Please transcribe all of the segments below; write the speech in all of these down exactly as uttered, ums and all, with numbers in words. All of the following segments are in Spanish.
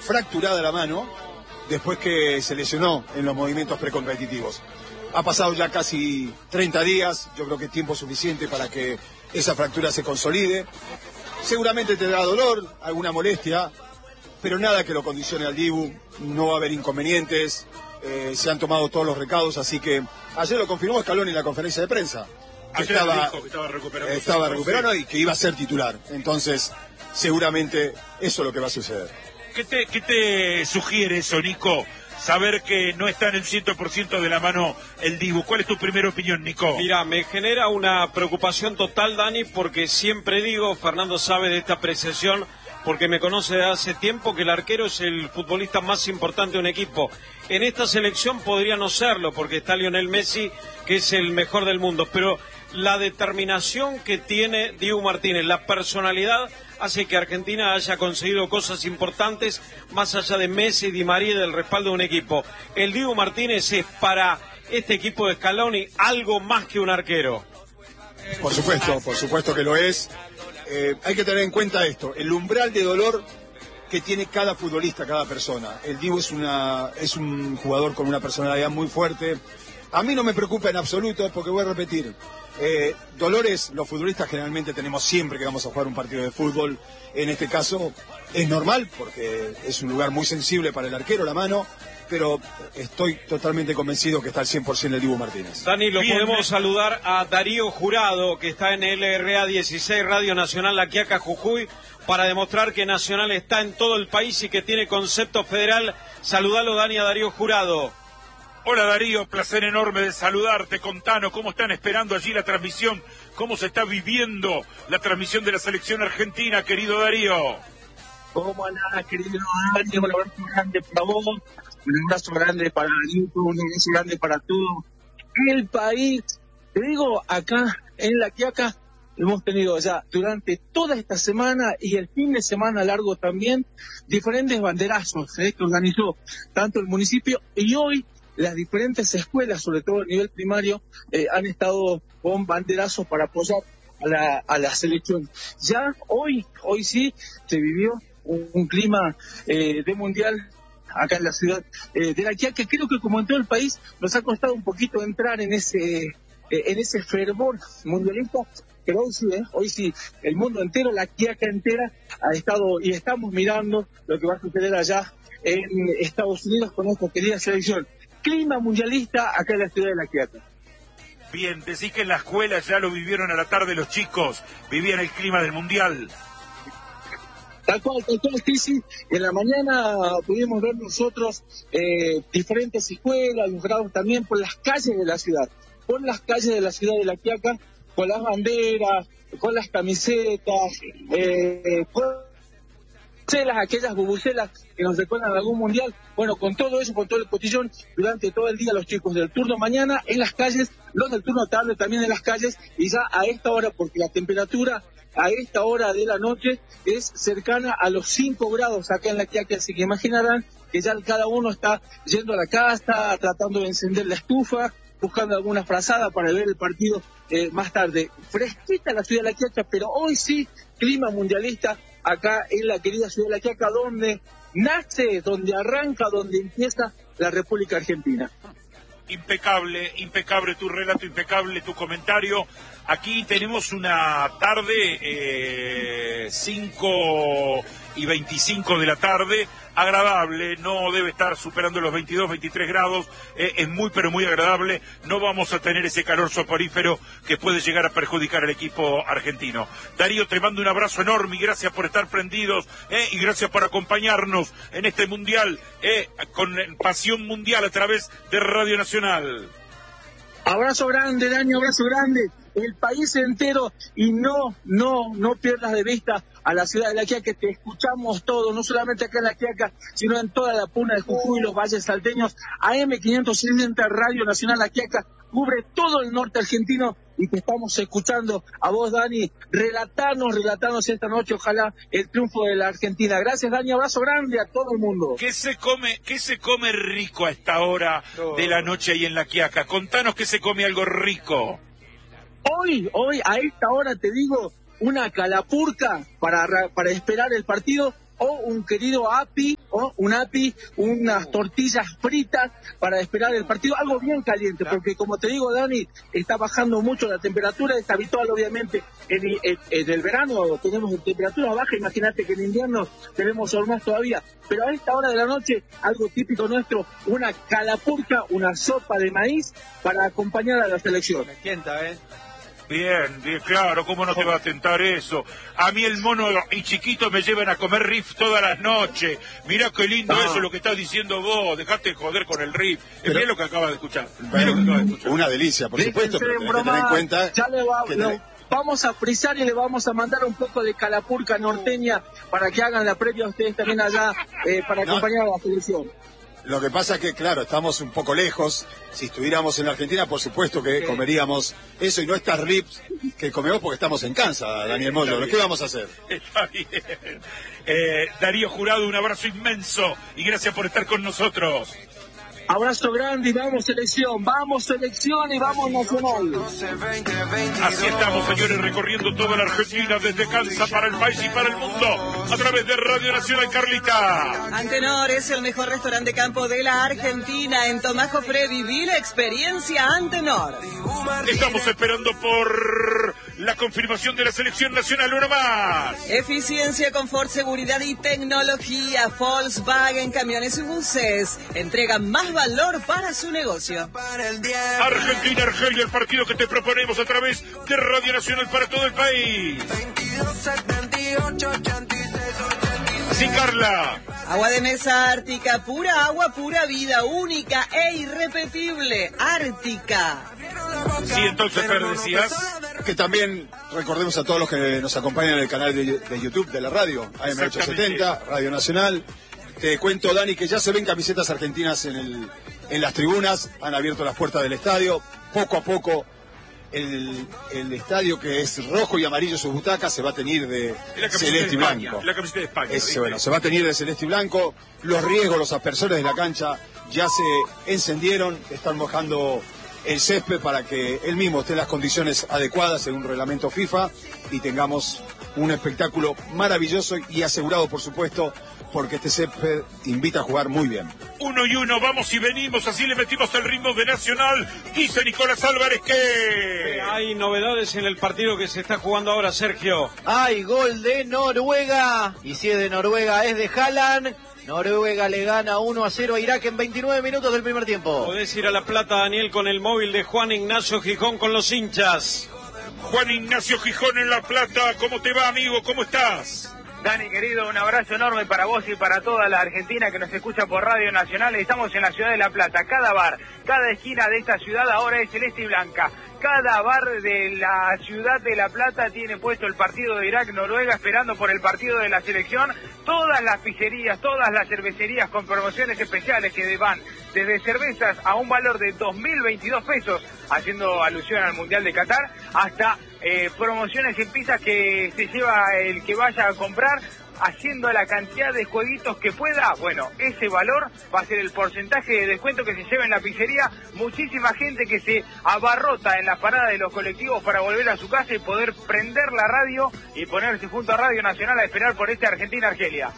fracturada la mano después que se lesionó en los movimientos precompetitivos. Ha pasado ya casi treinta días, yo creo que es tiempo suficiente para que esa fractura se consolide. Seguramente tendrá dolor, alguna molestia, pero nada que lo condicione al Dibu, no va a haber inconvenientes, eh, se han tomado todos los recados, así que ayer lo confirmó Scaloni en la conferencia de prensa, que ayer estaba, dijo que estaba recuperando, estaba recuperando y que iba a ser titular, entonces seguramente eso es lo que va a suceder. ¿Qué te, qué te sugiere eso, Nico? Saber que no está en el cien por ciento de la mano el Dibu. ¿Cuál es tu primera opinión, Nico? Mira, me genera una preocupación total, Dani, porque siempre digo, Fernando sabe de esta apreciación, porque me conoce de hace tiempo, que el arquero es el futbolista más importante de un equipo. En esta selección podría no serlo, porque está Lionel Messi, que es el mejor del mundo, pero la determinación que tiene Dibu Martínez, la personalidad, hace que Argentina haya conseguido cosas importantes más allá de Messi, Di María y del respaldo de un equipo. El Dibu Martínez es para este equipo de Scaloni algo más que un arquero. Por supuesto, por supuesto que lo es. Eh, hay que tener en cuenta esto, el umbral de dolor que tiene cada futbolista, cada persona. El Dibu es, una, es un jugador con una personalidad muy fuerte. A mí no me preocupa en absoluto, porque voy a repetir, eh, dolores los futbolistas generalmente tenemos siempre que vamos a jugar un partido de fútbol. En este caso es normal, porque es un lugar muy sensible para el arquero, la mano, pero estoy totalmente convencido que está al cien por ciento el Dibu Martínez. Dani, lo Bien. podemos saludar a Darío Jurado, que está en L R A dieciséis, Radio Nacional La Quiaca, Jujuy, para demostrar que Nacional está en todo el país y que tiene concepto federal. Saludalo, Dani, a Darío Jurado. Hola Darío, placer enorme de saludarte. Contanos cómo están esperando allí la transmisión, cómo se está viviendo la transmisión de la selección argentina, querido Darío. ¿Cómo andás, querido Dani? Un abrazo grande para vos, un abrazo grande para Nico, un abrazo grande para todo el país. Te digo, acá en La Quiaca hemos tenido ya durante toda esta semana y el fin de semana largo también diferentes banderazos eh, que organizó tanto el municipio, y hoy las diferentes escuelas, sobre todo a nivel primario, eh, han estado con banderazos para apoyar a la, a la selección. Ya hoy, hoy sí, se vivió un, un clima eh, de mundial acá en la ciudad eh, de La Quiaca, que creo que como en todo el país nos ha costado un poquito entrar en ese, eh, en ese fervor mundialista, pero hoy sí, eh, hoy sí, el mundo entero, La Quiaca entera, ha estado y estamos mirando lo que va a suceder allá en Estados Unidos con esta querida selección. Clima mundialista acá en la ciudad de La Quiaca. Bien, decís que en la escuela ya lo vivieron a la tarde los chicos, vivían el clima del mundial. Tal cual, tal cual, sí, sí. En la mañana pudimos ver nosotros eh, diferentes escuelas, los grados también, por las calles de la ciudad, por las calles de la ciudad de La Quiaca, con las banderas, con las camisetas, eh, con aquellas bubucelas que nos recuerdan algún mundial. Bueno, con todo eso, con todo el cotillón, durante todo el día los chicos del turno mañana en las calles, los del turno tarde también en las calles, y ya a esta hora, porque la temperatura a esta hora de la noche es cercana a los cinco grados acá en La Quiaca, así que imaginarán que ya cada uno está yendo a la casa, tratando de encender la estufa, buscando alguna frazada para ver el partido eh, más tarde. Fresquita la ciudad de La Quiaca, pero hoy sí, clima mundialista acá en la querida ciudad de La Quiaca, donde nace, donde arranca, donde empieza la República Argentina. Impecable, impecable tu relato, impecable tu comentario. Aquí tenemos una tarde, eh, cinco y veinticinco de la tarde, agradable, no debe estar superando los veintidós, veintitrés grados, eh, es muy pero muy agradable, no vamos a tener ese calor soporífero que puede llegar a perjudicar al equipo argentino. Darío, te mando un abrazo enorme y gracias por estar prendidos, eh, y gracias por acompañarnos en este mundial, eh, con pasión mundial a través de Radio Nacional. Abrazo grande, Dani, abrazo grande. El país entero, y no, no, no pierdas de vista a la ciudad de La Quiaca, que te escuchamos todos, no solamente acá en La Quiaca, sino en toda la puna de Jujuy y los valles salteños. A M quinientos sesenta Radio Nacional La Quiaca cubre todo el norte argentino y te estamos escuchando a vos, Dani. Relatanos, relatanos esta noche, ojalá, el triunfo de la Argentina. Gracias, Dani, abrazo grande a todo el mundo. ¿Qué se come, qué se come rico a esta hora de la noche ahí en La Quiaca? Contanos qué se come algo rico. Hoy, hoy, a esta hora te digo, una calapurca para, para esperar el partido o un querido api, o un api, unas tortillas fritas para esperar el partido, algo bien caliente, porque como te digo, Dani, está bajando mucho la temperatura, es habitual obviamente, en, en, en el verano tenemos temperatura baja, imagínate que en invierno tenemos hornos todavía, pero a esta hora de la noche, algo típico nuestro, una calapurca, una sopa de maíz para acompañar a la selección. Me sienta, ¿eh? Bien, bien, claro, ¿cómo no te va a tentar eso? A mí el mono y chiquito me llevan a comer riff todas las noches. Mirá qué lindo no. eso, lo que estás diciendo vos. Dejate de joder con el riff. Pero, Mirá lo que acabas de escuchar. Bueno, Mirá lo que acabas de escuchar. Una delicia, por Déjense supuesto, pero hay que bromar, tener en cuenta ya le va, que lo, tenés... vamos a frizar y le vamos a mandar un poco de calapurca norteña para que hagan la previa ustedes también allá eh, para no. acompañar a la selección. Lo que pasa es que, claro, estamos un poco lejos. Si estuviéramos en la Argentina, por supuesto que comeríamos eso y no estas rips que comemos porque estamos en Kansas, Daniel Moyo. ¿Qué vamos a hacer? Está bien. Eh, Darío Jurado, un abrazo inmenso y gracias por estar con nosotros. Abrazo grande y vamos selección, vamos selección y vamos nacional. Así estamos, señores, recorriendo toda la Argentina desde Kansas para el país y para el mundo a través de Radio Nacional. Carlita. Antenor es el mejor restaurante de campo de la Argentina. En Tomás Jofré viví la experiencia Antenor. Estamos esperando por la confirmación de la selección nacional, uno más. Eficiencia, confort, seguridad y tecnología. Volkswagen Camiones y Buses entregan más valor para su negocio. Argentina, Argelia, el partido que te proponemos a través de Radio Nacional para todo el país. Sí, Carla. Agua de mesa Ártica, pura agua, pura vida, única e irrepetible. Ártica. Sí, entonces, Fer, decías que también recordemos a todos los que nos acompañan en el canal de, de YouTube de la radio, A M ochocientos setenta, Radio Nacional. Te cuento, Dani, que ya se ven camisetas argentinas en, el, en las tribunas, han abierto las puertas del estadio, poco a poco el, el estadio que es rojo y amarillo, sus butacas, se va a teñir de celeste y blanco. La camiseta de España. Es, bueno, se va a teñir de celeste y blanco, los riegos, los aspersores de la cancha ya se encendieron, están mojando el césped para que él mismo esté en las condiciones adecuadas en un reglamento FIFA y tengamos un espectáculo maravilloso y asegurado, por supuesto, porque este césped invita a jugar muy bien. Uno y uno, vamos y venimos, así le metimos el ritmo de Nacional. Dice Nicolás Álvarez que... Hay novedades en el partido que se está jugando ahora, Sergio. Hay gol de Noruega, y si es de Noruega es de Haaland. Noruega le gana uno a cero a Irak en veintinueve minutos del primer tiempo. Podés ir a La Plata, Daniel, con el móvil de Juan Ignacio Gijón con los hinchas. Juan Ignacio Gijón en La Plata, ¿cómo te va, amigo? ¿Cómo estás? Dani, querido, un abrazo enorme para vos y para toda la Argentina que nos escucha por Radio Nacional. Estamos en la ciudad de La Plata. Cada bar, cada esquina de esta ciudad ahora es celeste y blanca. Cada bar de la ciudad de La Plata tiene puesto el partido de Irak-Noruega, esperando por el partido de la selección. Todas las pizzerías, todas las cervecerías con promociones especiales que van desde cervezas a un valor de dos mil veintidós pesos, haciendo alusión al Mundial de Qatar, hasta eh, promociones en pizzas que se lleva el que vaya a comprar, haciendo la cantidad de jueguitos que pueda. Bueno, ese valor va a ser el porcentaje de descuento que se lleva en la pizzería. Muchísima gente que se abarrota en las paradas de los colectivos para volver a su casa y poder prender la radio y ponerse junto a Radio Nacional a esperar por este Argentina-Argelia.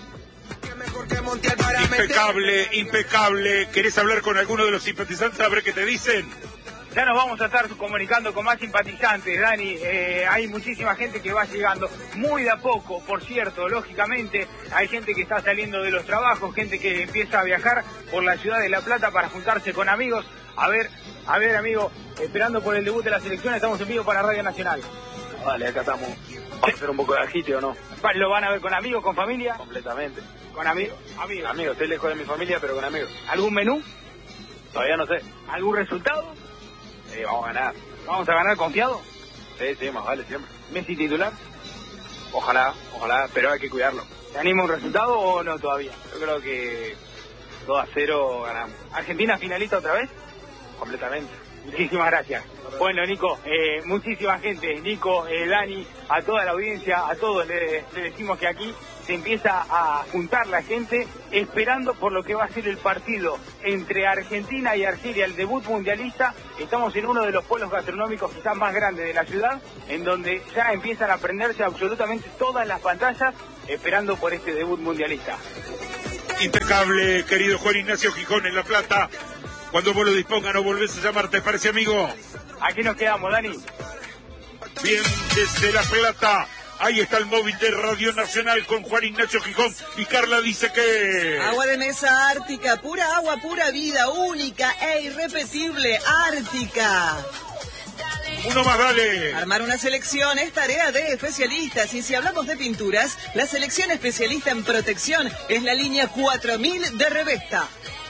Impecable, impecable. ¿Querés hablar con alguno de los simpatizantes a ver qué te dicen? Ya nos vamos a estar comunicando con más simpatizantes, Dani. Eh, hay muchísima gente que va llegando, muy de a poco, por cierto, lógicamente. Hay gente que está saliendo de los trabajos, gente que empieza a viajar por la ciudad de La Plata para juntarse con amigos. A ver, a ver, amigo, esperando por el debut de la selección, estamos en vivo para Radio Nacional. Vale, acá estamos. ¿Vamos a hacer un poco de agite o no? ¿Lo van a ver con amigos, con familia? Completamente. ¿Con amigos? Amigos. Amigos, estoy lejos de mi familia, pero con amigos. ¿Algún menú? Todavía no sé. ¿Algún resultado? Sí, vamos a ganar. ¿Vamos a ganar confiado? Sí, sí, más vale siempre. ¿Messi titular? Ojalá, ojalá, pero hay que cuidarlo. ¿Te anima un resultado o no todavía? Yo creo que dos a cero ganamos. ¿Argentina finalista otra vez? Completamente. Muchísimas gracias. Bueno, Nico, eh, muchísima gente, Nico, eh, Dani, a toda la audiencia, a todos le, le decimos que aquí se empieza a juntar la gente esperando por lo que va a ser el partido entre Argentina y Argelia, el debut mundialista. Estamos en uno de los pueblos gastronómicos quizás más grandes de la ciudad, en donde ya empiezan a prenderse absolutamente todas las pantallas esperando por este debut mundialista. Impecable, querido Juan Ignacio Gijón en La Plata. Cuando vos lo dispongas, no volvés a llamar, ¿te parece, amigo? Aquí nos quedamos, Dani. Bien, desde La Plata. Ahí está el móvil de Radio Nacional con Juan Ignacio Gijón. Y Carla dice que... Agua de mesa Ártica, pura agua, pura vida, única e irrepetible, Ártica. Uno más, dale. Armar una selección es tarea de especialistas. Y si hablamos de pinturas, la selección especialista en protección es la línea cuatro mil de Revesta.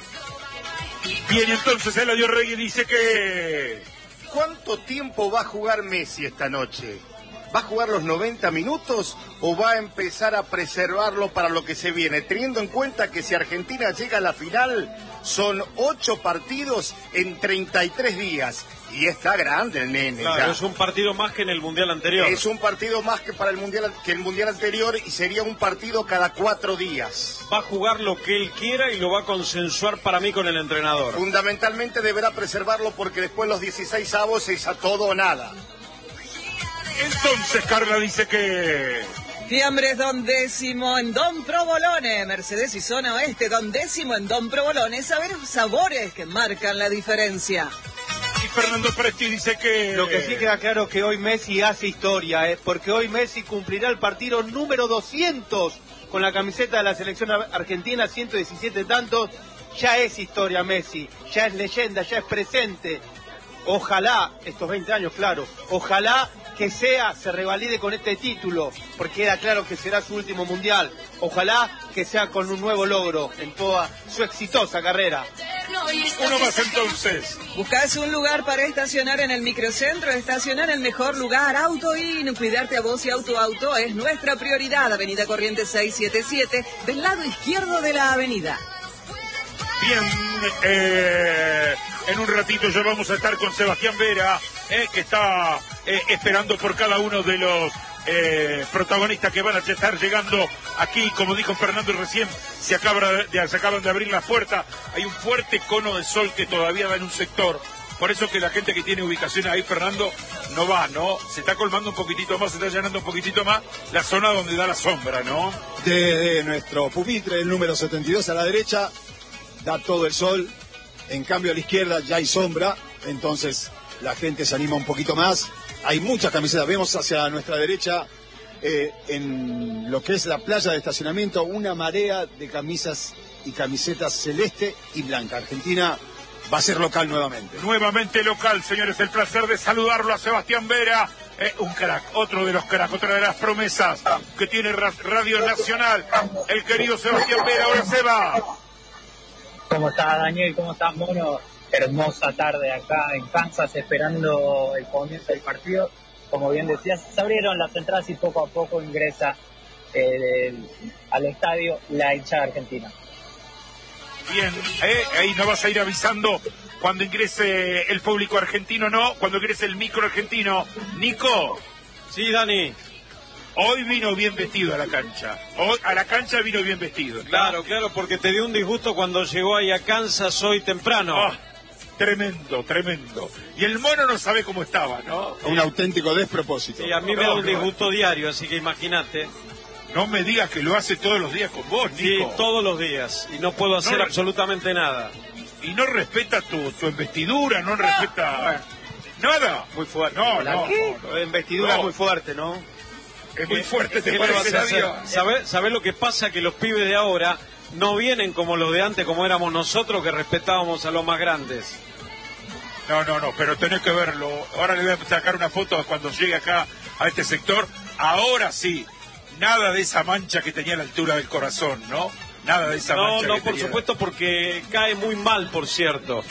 Bien, entonces Eladio Reyes dice que... ¿Cuánto tiempo va a jugar Messi esta noche? ¿Va a jugar los noventa minutos o va a empezar a preservarlo para lo que se viene? Teniendo en cuenta que si Argentina llega a la final, son ocho partidos en treinta y tres días. Y está grande el nene. Claro, ya. Es un partido más que en el Mundial anterior. Es un partido más que para el Mundial que el Mundial anterior y sería un partido cada cuatro días. Va a jugar lo que él quiera y lo va a consensuar para mí con el entrenador. Fundamentalmente deberá preservarlo porque después los dieciséis avos es a todo o nada. Entonces Carla dice que... Fiambres Don Décimo en Don Provolone, Mercedes y Zona Oeste, Don Décimo en Don Provolone, saber sabores que marcan la diferencia. Y Fernando Presti dice que... Lo que sí queda claro es que hoy Messi hace historia, ¿eh? Porque hoy Messi cumplirá el partido número doscientos con la camiseta de la selección argentina, ciento diecisiete tantos. Ya es historia Messi, ya es leyenda, ya es presente. Ojalá, estos veinte años, claro, ojalá que sea, se revalide con este título, porque queda claro que será su último mundial. Ojalá que sea con un nuevo logro en toda su exitosa carrera. Uno más entonces. ¿Buscas un lugar para estacionar en el microcentro? Estacionar el mejor lugar, AutoIn. Cuidarte a vos y Auto Auto es nuestra prioridad. Avenida Corrientes seiscientos setenta y siete, del lado izquierdo de la avenida. Bien, eh, en un ratito ya vamos a estar con Sebastián Vera, eh, que está eh, esperando por cada uno de los eh, protagonistas que van a estar llegando aquí. Como dijo Fernando recién, se, acaba de, se acaban de abrir las puertas. Hay un fuerte cono de sol que todavía da en un sector. Por eso que la gente que tiene ubicación ahí, Fernando, no va, ¿no? Se está colmando un poquitito más, se está llenando un poquitito más la zona donde da la sombra, ¿no? Desde nuestro pupitre, el número setenta y dos a la derecha, da todo el sol. En cambio a la izquierda ya hay sombra, entonces la gente se anima un poquito más. Hay muchas camisetas, vemos hacia nuestra derecha, eh, en lo que es la playa de estacionamiento, una marea de camisas y camisetas celeste y blanca. Argentina va a ser local nuevamente. Nuevamente local, señores, el placer de saludarlo a Sebastián Vera, eh, un crack, otro de los cracks, otra de las promesas que tiene Radio Nacional, el querido Sebastián Vera. Ahora se va. ¿Cómo estás, Daniel? ¿Cómo estás, Mono? Hermosa tarde acá en Kansas esperando el comienzo del partido. Como bien decías, se abrieron las entradas y poco a poco ingresa eh, al estadio la hinchada argentina. Bien, eh, ahí nos vas a ir avisando cuando ingrese el público argentino, ¿no? Cuando ingrese el micro argentino. Nico. Sí, Dani. Hoy vino bien vestido a la cancha. Hoy a la cancha vino bien vestido. ¿No? Claro, claro, porque te dio un disgusto cuando llegó ahí a Kansas hoy temprano. Oh, tremendo, tremendo. Y el mono no sabe cómo estaba, ¿no? Un sí. auténtico despropósito. Sí, a mí me da un disgusto diario, así que imagínate. No me digas que lo hace todos los días con vos, Nico. Sí, todos los días. Y no puedo hacer no, absolutamente nada. Y no respeta tu, tu investidura, no respeta... Nada. Muy fuerte. No, no. ¿Qué? no. Investidura no. muy fuerte, ¿no? Es muy fuerte, ¿te ¿Qué parece, Darío? ¿Sabés, ¿Sabés lo que pasa? Que los pibes de ahora no vienen como los de antes, como éramos nosotros, que respetábamos a los más grandes. No, no, no, pero tenés que verlo. Ahora le voy a sacar una foto cuando llegue acá a este sector. Ahora sí, nada de esa mancha que tenía a la altura del corazón, ¿no? Nada de esa no, mancha No, no, que por tenía. supuesto, porque cae muy mal, por cierto.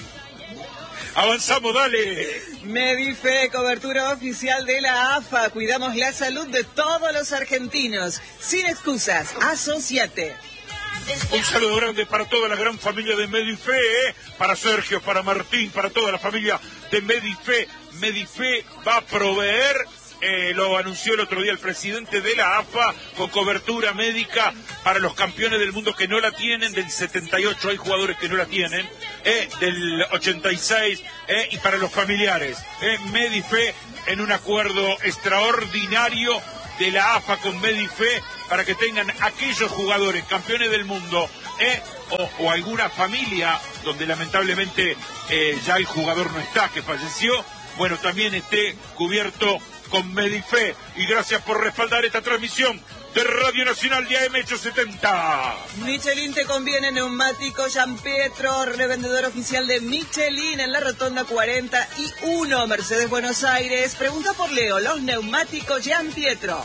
Avanzamos, dale. Medife, cobertura oficial de la A F A. Cuidamos la salud de todos los argentinos. Sin excusas, asociate. Un saludo grande para toda la gran familia de Medife, ¿eh? Para Sergio, para Martín, para toda la familia de Medife. Medife va a proveer eh, lo anunció el otro día el presidente de la A F A, con cobertura médica para los campeones del mundo que no la tienen, del setenta y ocho hay jugadores que no la tienen, eh, del ochenta y seis, eh, y para los familiares. Eh, Medife, en un acuerdo extraordinario de la A F A con Medife, para que tengan aquellos jugadores campeones del mundo, eh, o, o alguna familia donde lamentablemente eh, ya el jugador no está, que falleció, bueno, también esté cubierto con Medife. Y gracias por respaldar esta transmisión de Radio Nacional de A M ochocientos setenta. Michelin te conviene neumático Gianpietro, revendedor oficial de Michelin en la Rotonda cuarenta y uno, Mercedes Buenos Aires. Pregunta por Leo, los neumáticos Gianpietro.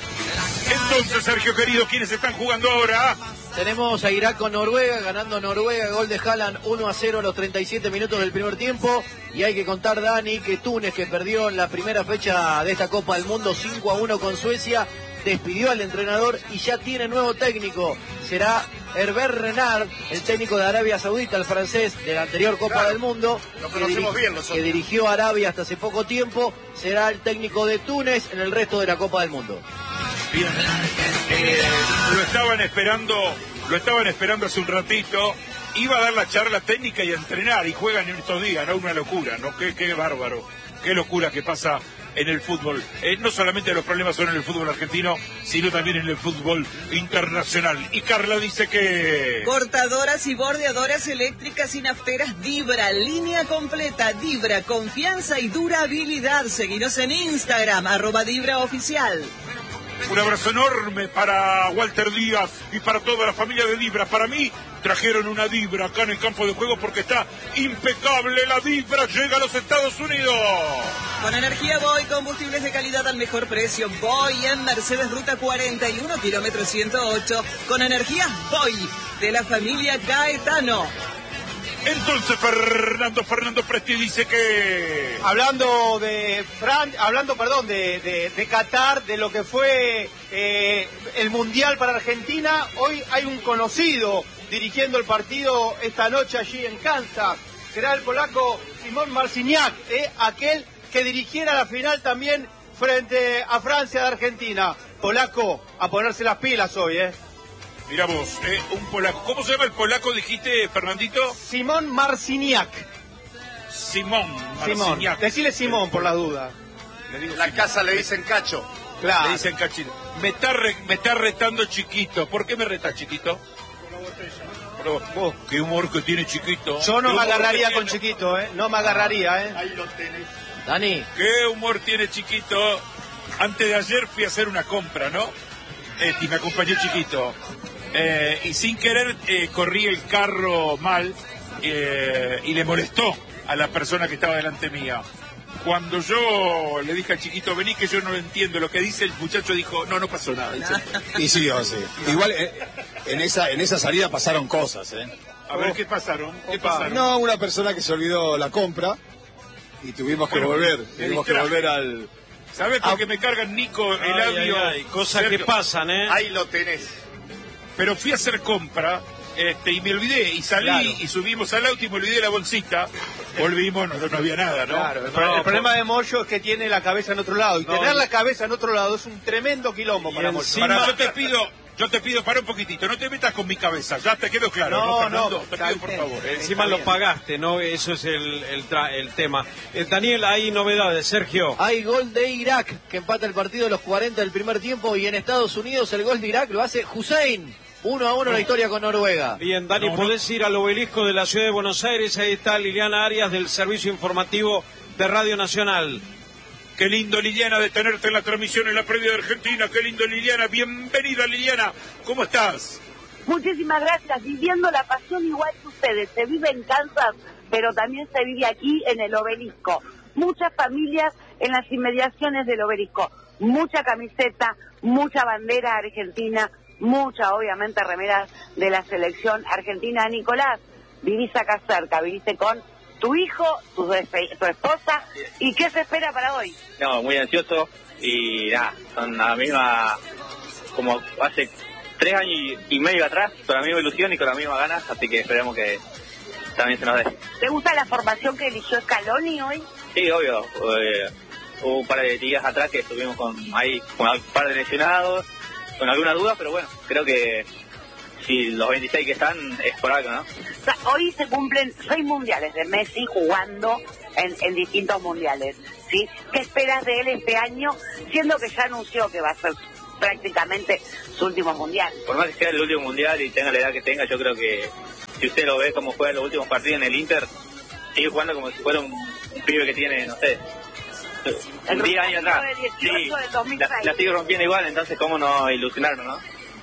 Entonces, Sergio querido, ¿quiénes están jugando ahora? Tenemos a Irak con Noruega, ganando Noruega, gol de Haaland uno a cero a los treinta y siete minutos del primer tiempo. Y hay que contar, Dani, que Túnez, que perdió en la primera fecha de esta Copa del Mundo cinco a uno con Suecia, despidió al entrenador y ya tiene nuevo técnico. Será Herbert Renard, el técnico de Arabia Saudita, el francés de la anterior Copa claro, del Mundo, lo que, conocemos diri- bien nosotros. que dirigió a Arabia hasta hace poco tiempo. Será el técnico de Túnez en el resto de la Copa del Mundo. Bien. Eh, lo estaban esperando, lo estaban esperando hace un ratito. Iba a dar la charla técnica y a entrenar, y juegan en estos días, ¿no? Una locura, ¿no? Qué, qué bárbaro, qué locura que pasa en el fútbol. Eh, no solamente los problemas son en el fútbol argentino, sino también en el fútbol internacional. Y Carla dice que... Cortadoras y bordeadoras eléctricas y nafteras Dibra, línea completa, Dibra, confianza y durabilidad. Seguinos en Instagram, arroba Dibra Oficial. Un abrazo enorme para Walter Díaz y para toda la familia de Dibra. Para mí, trajeron una Dibra acá en el campo de juego porque está impecable. La Dibra llega a los Estados Unidos. Con energía Boy, combustibles de calidad al mejor precio. Boy en Mercedes Ruta cuarenta y uno, kilómetro ciento ocho. Con energía Boy, de la familia Gaetano. Entonces Fernando Fernando Presti dice que... Hablando de Fran, hablando, perdón, de, de, de Qatar, de lo que fue eh, el Mundial para Argentina, hoy hay un conocido dirigiendo el partido esta noche allí en Kansas. Será el polaco Simón Marciniak, eh, aquel que dirigiera la final también frente a Francia de Argentina. Polaco, a ponerse las pilas hoy, ¿eh? Mira vos, eh, un polaco. ¿Cómo se llama el polaco, dijiste, Fernandito? Simón Marciniak. Simón Simón. Marciniak. Decile Simón por las dudas. En la casa le dicen Cacho. Claro. Le dicen Cachito. Me está, re, me está retando Chiquito. ¿Por qué me reta Chiquito? Pero, vos, qué humor que tiene Chiquito. Yo no Qué me humor agarraría que con tiene. Chiquito, ¿eh? No me agarraría, ¿eh? Ahí lo tenés. Dani. Qué humor tiene Chiquito. Antes de ayer fui a hacer una compra, ¿no? Eh, y me acompañó Chiquito. Eh, y sin querer eh, corrí el carro mal eh, y le molestó a la persona que estaba delante mía. Cuando yo le dije al Chiquito, vení que yo no lo entiendo lo que dice, el muchacho dijo, no, no pasó nada. Dice. Y sí, o sí. Igual eh, en esa en esa salida pasaron cosas, ¿eh? A ver, ¿qué pasaron? ¿Qué pasaron? No, una persona que se olvidó la compra y tuvimos que Bueno, volver, me tuvimos que distraje. volver al... ¿Sabes por qué me cargan Nico, Eladio? Ay, ay, ay, cosas Sergio? que pasan, ¿eh? Ahí lo tenés. Pero fui a hacer compra este, y me olvidé y salí Claro. y subimos al auto y me olvidé la bolsita. Volvimos, no, no había nada, ¿no? Claro, el, No, el por- problema de Moyo es que tiene la cabeza en otro lado. Y No, tener y- la cabeza en otro lado es un tremendo quilombo Y para Moyo. encima- Pará, yo te pido, yo te pido, para un poquito, no te metas con mi cabeza, ya te quedó claro, ¿no, No, Fernando? no, te está pido por bien. favor. ¿eh? Encima Está lo bien. pagaste, ¿no? Eso es el, el, tra- el tema. Eh, Daniel, hay novedades, Sergio. Hay gol de Irak, que empata el partido a los cuarenta del primer tiempo. Y en Estados Unidos el gol de Irak lo hace Hussein. uno a uno la historia con Noruega. Bien, Dani, No, no. podés ir al obelisco de la ciudad de Buenos Aires. Ahí está Liliana Arias del Servicio Informativo de Radio Nacional. Qué lindo, Liliana, de tenerte en la transmisión en la previa de Argentina. Qué lindo, Liliana. Bienvenida, Liliana. ¿Cómo estás? Muchísimas gracias. Viviendo la pasión igual que ustedes. Se vive en Kansas, pero también se vive aquí en el obelisco. Muchas familias en las inmediaciones del obelisco. Mucha camiseta, mucha bandera argentina, mucha, obviamente, remeras de la selección argentina. Nicolás, vivís acá cerca, viviste con tu hijo, tu, tu esposa. ¿Y qué se espera para hoy? No, muy ansioso y nada, son la misma, como hace tres años y medio atrás, con la misma ilusión y con las mismas ganas, así que esperemos que también se nos dé. ¿Te gusta la formación que eligió Scaloni hoy? Sí, obvio, eh, hubo un par de días atrás que estuvimos con ahí con un par de lesionados, con alguna duda, pero bueno, creo que si los veintiséis que están es por algo, ¿no? O sea, hoy se cumplen seis mundiales de Messi jugando en, en distintos mundiales, ¿sí? ¿Qué esperas de él este año, siendo que ya anunció que va a ser prácticamente su último mundial? Por más que sea el último mundial y tenga la edad que tenga, yo creo que si usted lo ve como juega en los últimos partidos en el Inter, sigue jugando como si fuera un, un pibe que tiene, no sé, diez años atrás. Sí, la, la sigue rompiendo igual, entonces cómo no ilusionarnos, ¿no?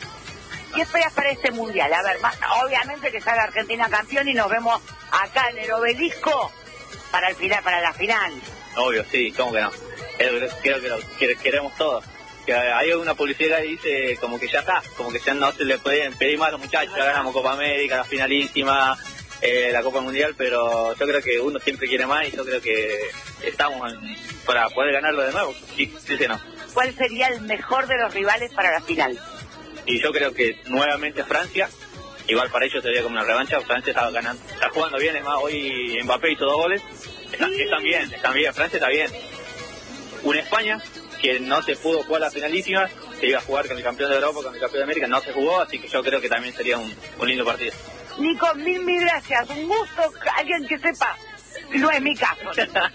¿Qué esperas para este mundial? A ver, más, obviamente que salga Argentina campeón y nos vemos acá en el Obelisco para el final, para la final. Obvio, sí, cómo que no. Creo que lo que queremos todos. Que hay una publicidad que dice como que ya está, como que ya no se le pueden pedir más a los muchachos. Ya ganamos Copa América, la finalísima, eh, la Copa Mundial, pero yo creo que uno siempre quiere más y yo creo que estamos en, para poder ganarlo de nuevo. Sí, sí, sí, no. ¿Cuál sería el mejor de los rivales para la final? Y yo creo que nuevamente Francia, igual para ellos sería como una revancha. Francia está ganando, está jugando bien, es más, hoy Mbappé hizo dos goles, está, están bien, están bien, Francia está bien. Una España que no se pudo jugar la finalísima, que iba a jugar con el campeón de Europa, con el campeón de América, no se jugó, así que yo creo que también sería un, un lindo partido. Nico, mil, mil gracias, un gusto, alguien que sepa. No es mi caso.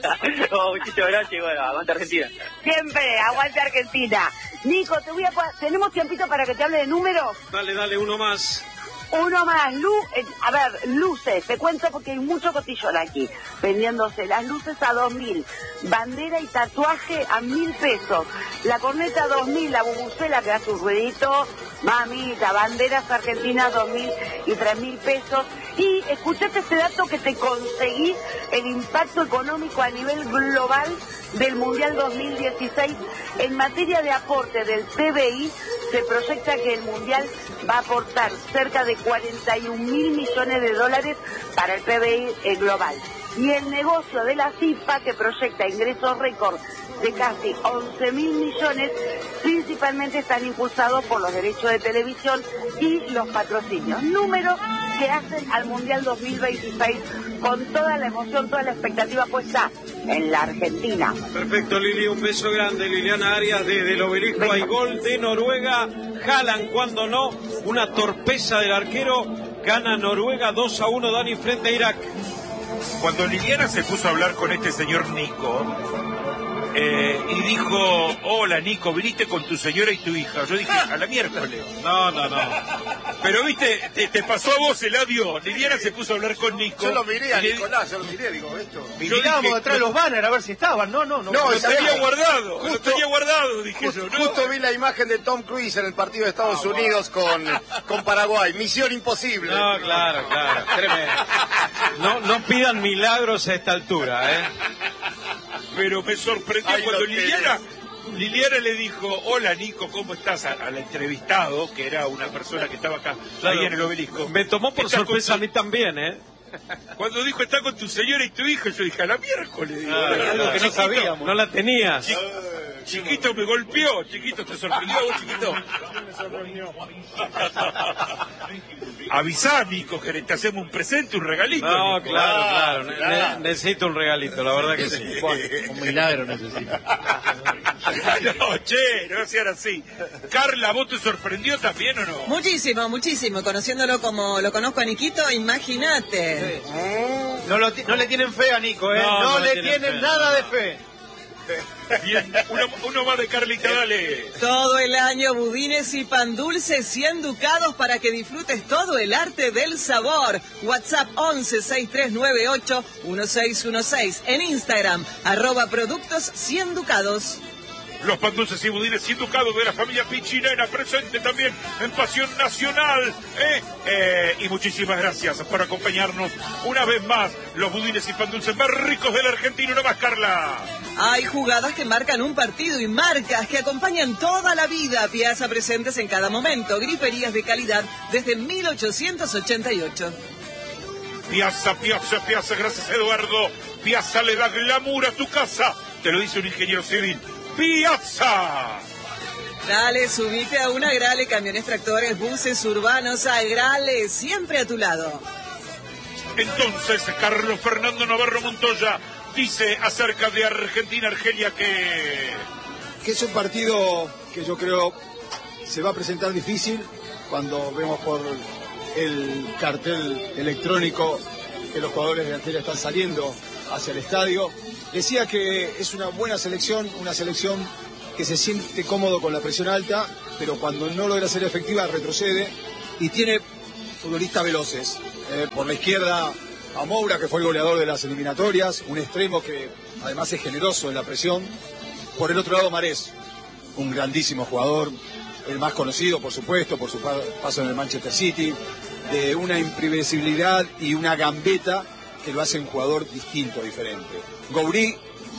Oh, muchísimas gracias y bueno, aguante Argentina. Siempre, aguante Argentina. Nico, te voy a... ¿tenemos tiempito para que te hable de números? Dale, dale, uno más. Uno más, Lu, eh, a ver, luces, te cuento porque hay mucho cotillón aquí, vendiéndose las luces a dos mil, bandera y tatuaje a mil pesos, la corneta a dos mil, la bubucela que hace un ruidito, mamita, banderas argentinas dos mil y tres mil pesos, y escuchate este dato que te conseguí, el impacto económico a nivel global del Mundial dos mil dieciséis, en materia de aporte del P B I, se proyecta que el Mundial va a aportar cerca de cuarenta y un mil millones de dólares para el P B I global. Y el negocio de la FIFA, que proyecta ingresos récord de casi once mil millones, principalmente están impulsados por los derechos de televisión y los patrocinios. Números que hacen al Mundial dos mil veintiséis con toda la emoción, toda la expectativa puesta en la Argentina. Perfecto, Lili, un beso grande. Liliana Arias desde el Obelisco. Hay gol de Noruega. Haaland, cuando no, una torpeza del arquero. Gana Noruega dos a uno, Dani, frente a Irak. Cuando Liliana se puso a hablar con este señor Nico, eh, y dijo, hola Nico, viniste con tu señora y tu hija. Yo dije, a la miércoles. No, no, no. Pero viste, te, te pasó a vos el audio. Liliana se puso a hablar con Nico. Yo lo miré a le... Nicolás, yo lo miré, digo, esto. Mirábamos detrás de los banners a ver si estaban. No, no, no. No, lo tenía no. guardado, Justo, lo tenía guardado, dije justo, yo. No. Justo vi la imagen de Tom Cruise en el partido de Estados ah, Unidos con, con Paraguay. Misión imposible. No, claro, claro. Tremendo. No, no pidan milagros a esta altura, ¿eh? Pero me sorprendió Ay, cuando no, Liliana, Liliana le dijo, hola Nico, ¿cómo estás? A- al entrevistado, que era una persona que estaba acá, Claro. ahí en el Obelisco. Me tomó por Está sorpresa a con mí también, ¿eh? tu- Cuando dijo, está con tu señora y tu hija, yo dije, a la miércoles. Digo, Ah, "Algo algo que no chiquito, sabíamos. No la tenías. chi- chiquito me golpeó, chiquito, ¿te sorprendió a vos, chiquito? Avisá, Nico, que te hacemos un presente, un regalito. No, Nico. claro, Ah, claro. Ne- ne- necesito un regalito, la verdad que sí. Un milagro necesito. No, che, no sean así. Carla, ¿vos te sorprendió también o no? Muchísimo, muchísimo. Conociéndolo como lo conozco a Niquito, imagínate. No, lo ti- no le tienen fe a Nico, ¿eh? No, No, no le le tienen, tienen fe. nada de fe. Bien, uno, uno más de Carlita, dale. Todo el año budines y pan dulce cien ducados para que disfrutes todo el arte del sabor. WhatsApp once sesenta y tres noventa y ocho dieciséis dieciséis. En Instagram, arroba productos cien ducados. Los pan dulces y budines sin ducados de la familia Pichinena, presente también en Pasión Nacional. ¿eh? Eh, y muchísimas gracias por acompañarnos una vez más. Los budines y pan dulces más ricos de la Argentina. Una más, Carla. Hay jugadas que marcan un partido y marcas que acompañan toda la vida. Piazza presentes en cada momento. Griferías de calidad desde mil ochocientos ochenta y ocho. Piazza, Piazza, Piazza, gracias Eduardo. Piazza le da glamour a tu casa. Te lo dice un ingeniero civil. Piazza. Dale, subite a una Grale, camiones, tractores, buses urbanos, a Grale, siempre a tu lado. Entonces, Carlos Fernando Navarro Montoya, dice acerca de Argentina-Argelia que... Que es un partido que yo creo se va a presentar difícil cuando vemos por el cartel electrónico que los jugadores de Argelia están saliendo hacia el estadio. Decía que es una buena selección, una selección que se siente cómodo con la presión alta, pero cuando no logra ser efectiva retrocede y tiene futbolistas veloces. Eh, por la izquierda a Moura, que fue el goleador de las eliminatorias, un extremo que además es generoso en la presión. Por el otro lado Marés, un grandísimo jugador, el más conocido por supuesto por su paso en el Manchester City, de una imprevisibilidad y una gambeta que lo hace un jugador distinto, diferente. Gouiri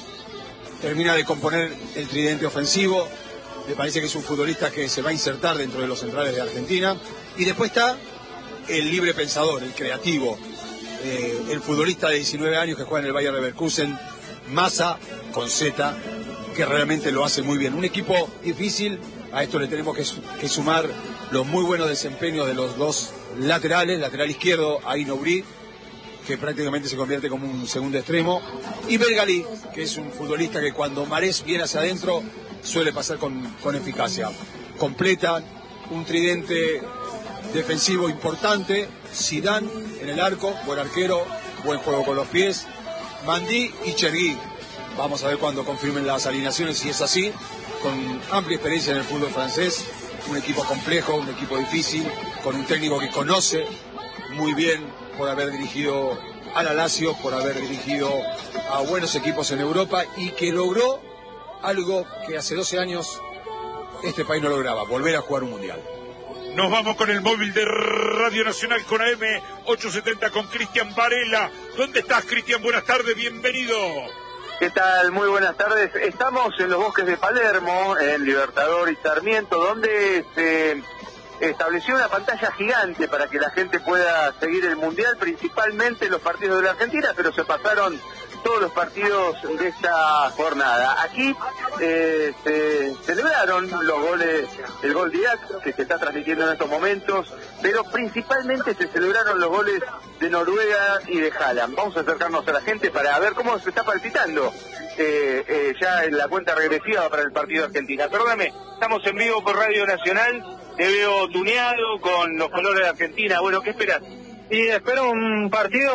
termina de componer el tridente ofensivo, me parece que es un futbolista que se va a insertar dentro de los centrales de Argentina. Y después está el libre pensador, el creativo, eh, el futbolista de diecinueve años que juega en el Bayer Leverkusen, Massa, con Z, que realmente lo hace muy bien. Un equipo difícil, a esto le tenemos que, que sumar los muy buenos desempeños de los dos laterales, lateral izquierdo, Aït Nouri, que prácticamente se convierte como un segundo extremo, y Belgalí, que es un futbolista que cuando Marés viene hacia adentro suele pasar con, con eficacia. Completa un tridente defensivo importante, Zidane en el arco, buen arquero, buen juego con los pies, Mandí y Chergui. Vamos a ver cuando confirmen las alineaciones si es así, con amplia experiencia en el fútbol francés, un equipo complejo, un equipo difícil, con un técnico que conoce muy bien por haber dirigido a la Lazio, por haber dirigido a buenos equipos en Europa y que logró algo que hace doce años este país no lograba, volver a jugar un mundial. Nos vamos con el móvil de Radio Nacional con A M ochocientos setenta con Cristian Varela. ¿Dónde estás, Cristian? Buenas tardes, bienvenido. ¿Qué tal? Muy buenas tardes. Estamos en los bosques de Palermo, en Libertador y Sarmiento, donde se estableció una pantalla gigante para que la gente pueda seguir el Mundial, principalmente los partidos de la Argentina, pero se pasaron todos los partidos de esta jornada. Aquí eh, se celebraron los goles, el gol de Irak, que se está transmitiendo en estos momentos, pero principalmente se celebraron los goles de Noruega y de Haaland. Vamos a acercarnos a la gente para ver cómo se está palpitando eh, eh, ya en la cuenta regresiva para el partido de Argentina. Perdóname, estamos en vivo por Radio Nacional, te veo tuneado con los colores de Argentina. Bueno, ¿qué esperas? Y espero un partido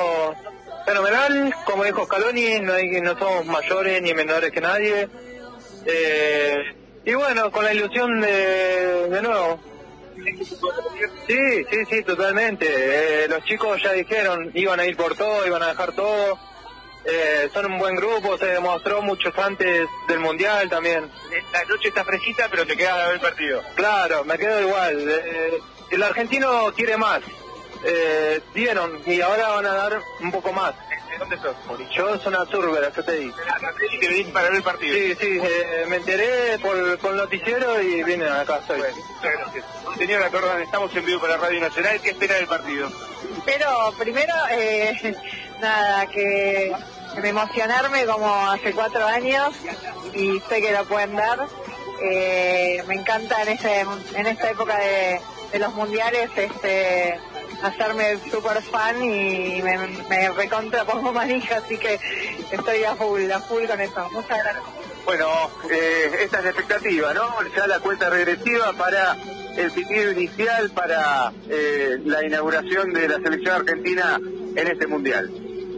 fenomenal, como dijo Scaloni, no, hay, no somos mayores ni menores que nadie. Eh, y bueno, con la ilusión de, de nuevo. Sí, sí, sí, totalmente. Eh, los chicos ya dijeron, iban a ir por todo, iban a dejar todo. Eh, son un buen grupo, se demostró mucho antes del Mundial también. La noche está fresquita, pero te quedas a ver el partido. Claro, me quedo igual. Eh, el argentino quiere más. Eh, dieron y ahora van a dar un poco más. ¿De dónde sos? Yo soy una Zúrbera, ¿qué te digo? ¿Y te venís para ver el partido? Sí, sí, eh, me enteré por, por el noticiero y vine acá, estoy. Bueno, muchas gracias. Señora Córdoba, estamos en vivo para Radio Nacional. ¿Qué espera del partido? Pero primero, eh, nada, que de emocionarme como hace cuatro años y sé que lo pueden dar. Eh, me encanta en, ese, en esta época de, de los mundiales este hacerme súper fan y me, me recontra pongo manija, así que estoy a full, a full con eso. Muchas gracias. Bueno, eh, esta es la expectativa, ¿no? Ya la cuenta regresiva para el pitido inicial para eh, la inauguración de la selección argentina en este mundial.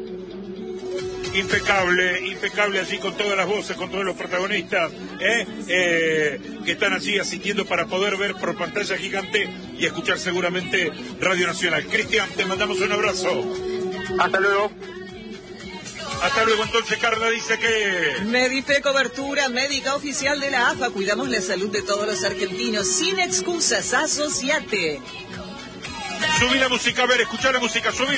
Impecable, impecable así con todas las voces, con todos los protagonistas ¿eh? Eh, que están allí asistiendo para poder ver por pantalla gigante y escuchar seguramente Radio Nacional. Cristian, te mandamos un abrazo. Hasta luego. Hasta luego, entonces Carla dice que... Medife, cobertura médica oficial de la A F A. Cuidamos la salud de todos los argentinos. Sin excusas, asociate. Subí la música, a ver, escuchá la música, subí.